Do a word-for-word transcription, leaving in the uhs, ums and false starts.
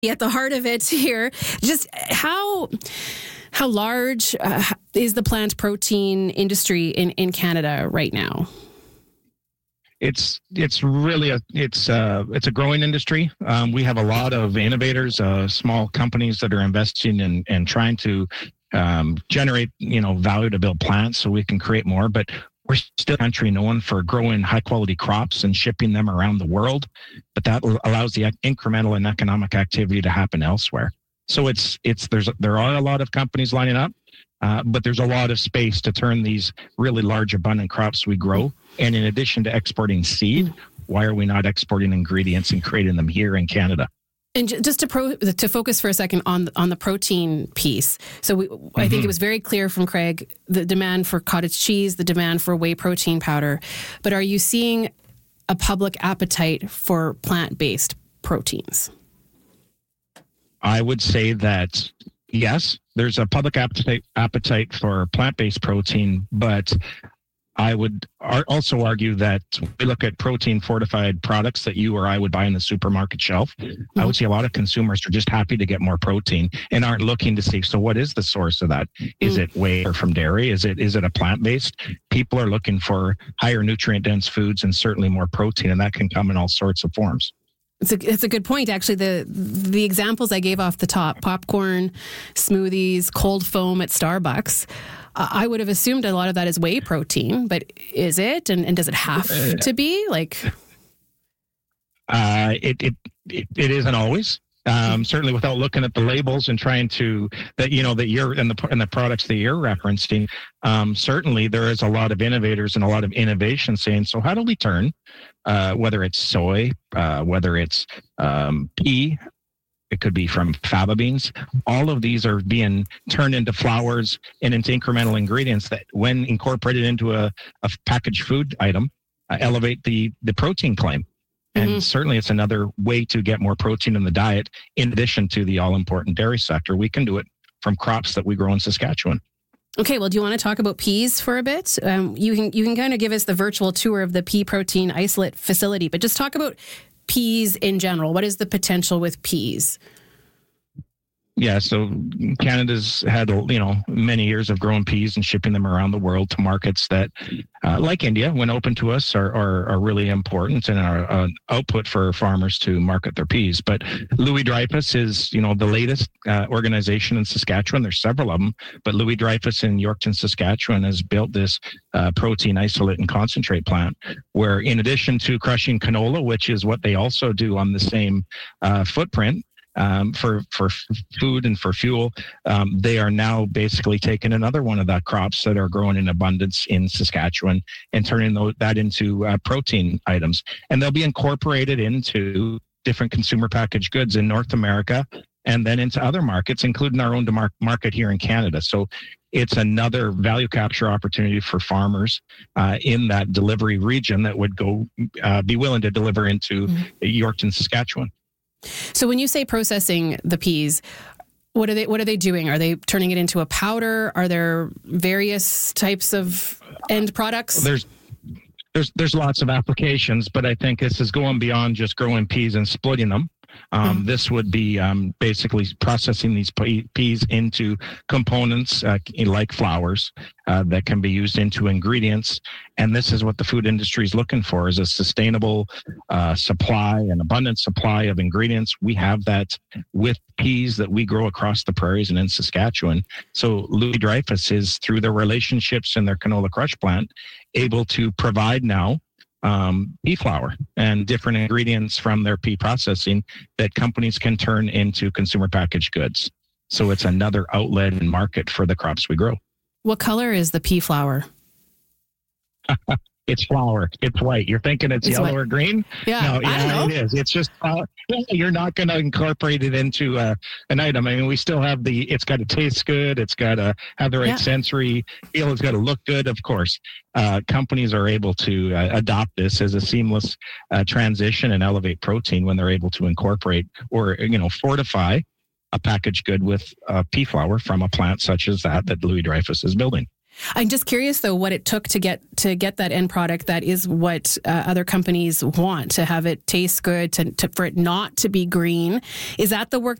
at the heart of it here. Just how how large uh, is the plant protein industry in, in Canada right now? It's it's really a it's uh it's a growing industry. Um, we have a lot of innovators, uh, small companies that are investing in and trying to um, generate you know value to build plants so we can create more. But we're still a country known for growing high quality crops and shipping them around the world. But that allows the incremental and economic activity to happen elsewhere. So it's it's there's there are a lot of companies lining up. Uh, but there's a lot of space to turn these really large, abundant crops we grow. And in addition to exporting seed, why are we not exporting ingredients and creating them here in Canada? And just to pro, to focus for a second on on the protein piece. So we, mm-hmm. I think it was very clear from Craig, the demand for cottage cheese, the demand for whey protein powder. But are you seeing a public appetite for plant-based proteins? I would say that yes, there's a public appetite appetite for plant-based protein, but I would ar- also argue that we look at protein-fortified products that you or I would buy in the supermarket shelf. Mm-hmm. I would see a lot of consumers are just happy to get more protein and aren't looking to see, so what is the source of that? Is mm-hmm. it whey or from dairy? Is it is it a plant-based? People are looking for higher nutrient-dense foods and certainly more protein, and that can come in all sorts of forms. It's a, it's a good point, actually. The the examples I gave off the top, popcorn, smoothies, cold foam at Starbucks, uh, I would have assumed a lot of that is whey protein, but is it? And, and does it have to be? Like, uh, it, it, it, it isn't always. Um, certainly without looking at the labels and trying to, that, you know, that you're, and the, and the products that you're referencing, um, certainly there is a lot of innovators and a lot of innovation saying, so how do we turn, uh, whether it's soy, uh, whether it's, um, pea, it could be from faba beans. All of these are being turned into flours and into incremental ingredients that when incorporated into a, a packaged food item, uh, elevate the, the protein claim. And mm-hmm. certainly it's another way to get more protein in the diet, in addition to the all-important dairy sector. We can do it from crops that we grow in Saskatchewan. Okay, well, do you want to talk about peas for a bit? Um, you can you can kind of give us the virtual tour of the pea protein isolate facility, but just talk about peas in general. What is the potential with peas? Yeah, so Canada's had, you know, many years of growing peas and shipping them around the world to markets that, uh, like India, when open to us, are are, are really important and are an output for farmers to market their peas. But Louis Dreyfus is, you know, the latest uh, organization in Saskatchewan. There's several of them, but Louis Dreyfus in Yorkton, Saskatchewan, has built this uh, protein isolate and concentrate plant where, in addition to crushing canola, which is what they also do on the same uh, footprint, Um, for, for food and for fuel, um, they are now basically taking another one of the crops that are growing in abundance in Saskatchewan and turning those, that into uh, protein items. And they'll be incorporated into different consumer packaged goods in North America and then into other markets, including our own demar- market here in Canada. So it's another value capture opportunity for farmers uh, in that delivery region that would go uh, be willing to deliver into mm-hmm. Yorkton, Saskatchewan. So when you say processing the peas, what are they what are they doing? Are they turning it into a powder? Are there various types of end products? There's there's there's lots of applications, but I think this is going beyond just growing peas and splitting them. Um, mm-hmm. This would be um, basically processing these peas into components uh, like flours uh, that can be used into ingredients. And this is what the food industry is looking for, is a sustainable uh, supply, an abundant supply of ingredients. We have that with peas that we grow across the prairies and in Saskatchewan. So Louis Dreyfus is, through their relationships in their canola crush plant, able to provide now Um, pea flour and different ingredients from their pea processing that companies can turn into consumer packaged goods. So it's another outlet and market for the crops we grow. What color is the pea flour? It's flour. It's white. You're thinking it's, it's yellow white. Or green? Yeah, no, I yeah, don't know. It is. It's just uh, you're not going to incorporate it into uh, an item. I mean, we still have the. It's got to taste good. It's got to have the right yeah. sensory feel. It's got to look good. Of course, uh, companies are able to uh, adopt this as a seamless uh, transition and elevate protein when they're able to incorporate or you know fortify a packaged good with uh, pea flour from a plant such as that that Louis Dreyfus is building. I'm just curious, though, what it took to get to get that end product that is what uh, other companies want, to have it taste good, to, to for it not to be green. Is that the work